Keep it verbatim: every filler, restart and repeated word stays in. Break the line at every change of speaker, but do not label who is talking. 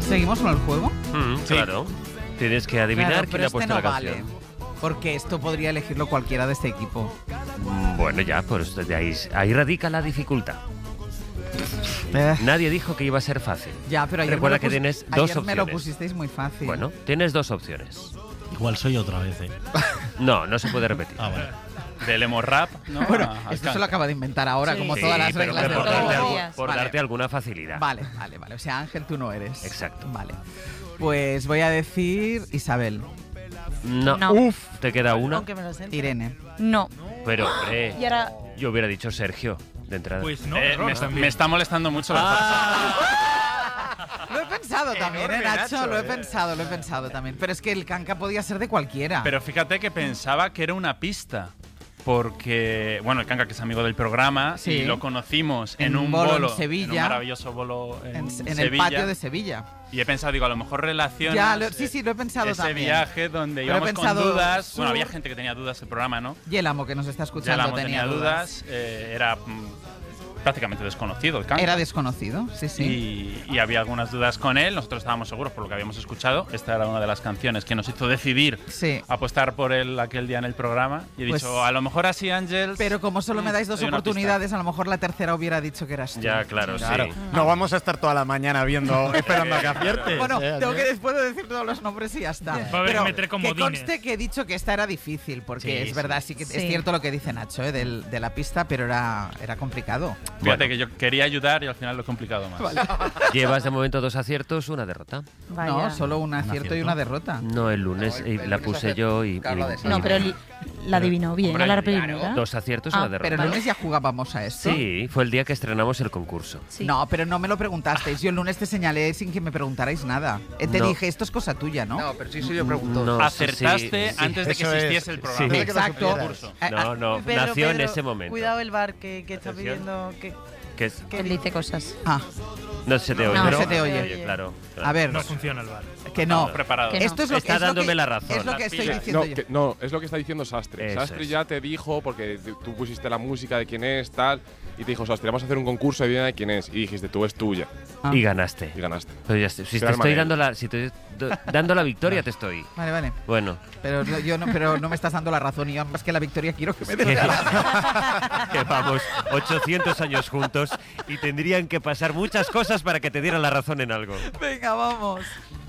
¿Seguimos con el juego?
Mm, sí. Claro. Tienes que adivinar
claro,
quién ha
este
puesto
no
la
vale,
canción.
porque esto podría elegirlo cualquiera de este equipo.
Mm, bueno, ya, pues de ahí, ahí radica la dificultad.
Eh.
Nadie dijo que iba a ser fácil.
Ya, pero ayer,
Recuerda
me, lo
que
pus-
tienes
ayer
dos
me lo
opciones.
pusisteis muy fácil.
Bueno, tienes dos opciones.
Igual soy otra vez, ¿eh?
No, no se puede repetir.
Ah, vale.
Del emo rap, ¿no?
Bueno,
A-
esto
al
se lo acaba de inventar ahora,
Sí.
como
Sí,
todas las
pero
reglas
que
de
por,
todos
darte,
los
algo-
días.
por
Vale.
darte alguna facilidad.
Vale, vale, vale. O sea, Ángel, tú no eres.
Exacto.
Vale. Pues voy a decir Isabel.
No.
No.
Uf. Te queda una.
Aunque me lo sé.
Irene.
No.
Pero, hombre,
Y ahora...
yo hubiera dicho Sergio de entrada.
Pues no,
Eh,
error
me, está,
también.
me está molestando mucho la
Ah.
Lo he pensado también, ¿eh,
Enorme,
Nacho?
Nacho,
Lo he
eh.
pensado, lo he pensado también. Pero es que el canca podía ser de cualquiera.
Pero fíjate que pensaba que era una pista. Porque, bueno, el Canca, que es amigo del programa,
Sí.
y lo conocimos en,
En
un
un bolo
bolo,
en Sevilla.
en un maravilloso bolo en,
en, en el
Sevilla.
patio de Sevilla.
Y he pensado, digo, a lo mejor relacionas
Ya, lo- sí, sí, lo he pensado
ese
también.
viaje donde
Pero he
íbamos
pensado
con dudas.
sur-
Bueno, había gente que tenía dudas del programa, ¿no?
Y el amo que nos está
Ya
escuchando
la
tenía,
tenía dudas. eh, era mm, prácticamente desconocido el Canca.
Era desconocido, sí, sí.
Y, y había algunas dudas con él. Nosotros estábamos seguros por lo que habíamos escuchado. Esta era una de las canciones que nos hizo decidir
Sí.
apostar por él aquel día en el programa. Y he
Pues-
dicho, a lo mejor así, Ángel.
Pero como solo me dais dos
hay una
oportunidades, a lo mejor la tercera hubiera dicho que eras tú.
Ya, claro,
Claro,
sí.
no vamos a estar toda la mañana viendo, esperando a que aciertes.
Bueno,
¿eh?
tengo que después de decir todos los nombres y ya está.
Va a haber
Pero
que meter
que
comodines.
conste que he dicho que esta era difícil, porque
Sí,
es
sí.
verdad, sí que
Sí.
es cierto lo que dice Nacho, ¿eh? del- de la pista, pero era, era complicado.
Fíjate
Bueno.
que yo quería ayudar y al final lo he complicado más.
Llevas de momento dos aciertos, una derrota.
Vaya.
No, solo un acierto y
acierto.
una derrota.
No, el lunes
No, el-
eh,
el
la
lunes
puse
hace
yo y,
Carla de
y-
Sal.
No, pero l- la adivinó bien,
Hombre,
a la
claro.
primera.
dos aciertos,
Ah,
una derrota.
Pero el lunes ya jugábamos a esto.
Sí, fue el día que estrenamos el concurso.
Sí.
No, pero no me lo preguntasteis. Yo el lunes te señalé sin que me preguntarais nada. Eh, Te
No.
dije, esto es cosa tuya, ¿no?
No, pero sí se lo preguntó.
No,
Acertaste
sí, sí.
antes de que
Eso es.
existiese el programa.
Sí.
Exacto.
supieras.
Eh,
No, no,
Uy, Pedro,
nació en
Pedro,
ese momento.
Cuidado el bar que, que está
Atención.
pidiendo que,
Que es-
que él dice cosas.
Ah,
no se te
No,
oye.
no
¿no?
se te oye.
Claro, claro.
a ver,
No funciona el bar.
que no.
Estamos preparados.
Que no.
Esto es lo
Está
es lo
dándome
que-
la razón.
Es lo que
Las
estoy
pillas.
diciendo
No,
yo.
que- no, es lo que está diciendo Sastre.
Eso
Sastre
es.
ya te dijo, porque t- tú pusiste la música de quién es, tal, y te dijo, Sastre, vamos a hacer un concurso, adivina de quién es. Y dijiste, tú es tuya.
Ah.
Y ganaste.
Y ganaste.
Pero ya sé, si te
Quedar
estoy
mal.
dando la, si te do- dando la victoria, te estoy.
Vale, vale.
Bueno,
Pero no- yo no, pero no me estás dando la razón y yo más que la victoria quiero que me des
que,
la razón.
que vamos ochocientos años juntos y tendrían que pasar muchas cosas para que te dieran la razón en algo.
Venga, vamos.